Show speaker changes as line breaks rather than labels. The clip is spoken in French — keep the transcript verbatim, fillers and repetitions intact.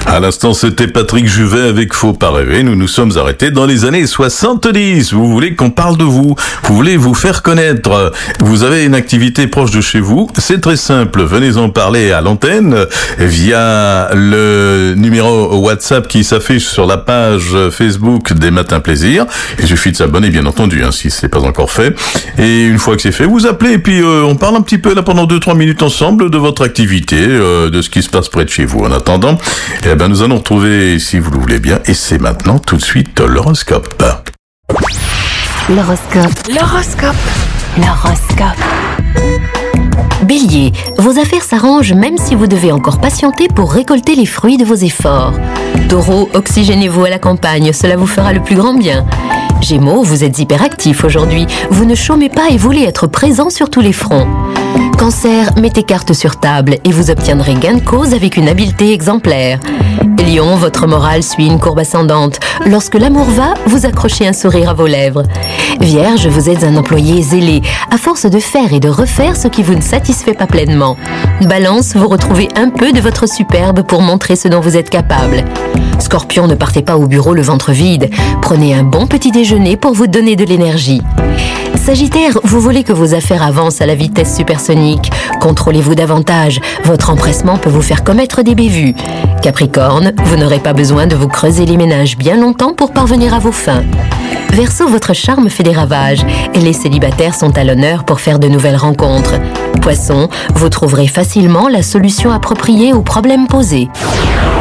À l'instant, c'était Patrick Juvet avec Faut pas rêver. Nous nous sommes arrêtés dans les années soixante-dix. Vous voulez qu'on parle de vous? Vous voulez vous faire connaître? Vous avez une activité proche de chez vous? C'est très simple. Venez en parler à l'antenne via le numéro WhatsApp qui s'affiche sur la page Facebook des Matins Plaisir. Il suffit de s'abonner, bien entendu, hein, si c'est pas encore fait. Et une fois que c'est fait, vous appelez et puis euh, on parle un petit peu là pendant deux trois minutes ensemble de votre activité, euh, de ce qui se passe près de chez vous. En attendant, eh ben nous allons retrouver, si vous le voulez bien, et c'est maintenant tout de suite l'horoscope.
L'horoscope.
L'horoscope.
L'horoscope. Bélier, vos affaires s'arrangent même si vous devez encore patienter pour récolter les fruits de vos efforts. Taureau, oxygénez-vous à la campagne, cela vous fera le plus grand bien. Gémeaux, vous êtes hyperactif aujourd'hui, vous ne chômez pas et voulez être présent sur tous les fronts. Cancer, mettez carte sur table et vous obtiendrez gain de cause avec une habileté exemplaire. Lion, votre morale suit une courbe ascendante. Lorsque l'amour va, vous accrochez un sourire à vos lèvres. Vierge, vous êtes un employé zélé, à force de faire et de refaire ce qui vous ne satisfait pas pleinement. Balance, vous retrouvez un peu de votre superbe pour montrer ce dont vous êtes capable. Scorpion, ne partez pas au bureau le ventre vide. Prenez un bon petit déjeuner pour vous donner de l'énergie. Sagittaire, vous voulez que vos affaires avancent à la vitesse supersonique. Contrôlez-vous davantage. Votre empressement peut vous faire commettre des bévues. Capricorne, vous n'aurez pas besoin de vous creuser les méninges bien longtemps pour parvenir à vos fins. Verseau, votre charme fait des ravages et les célibataires sont à l'honneur pour faire de nouvelles rencontres. Poisson, vous trouverez facilement la solution appropriée aux problèmes posés.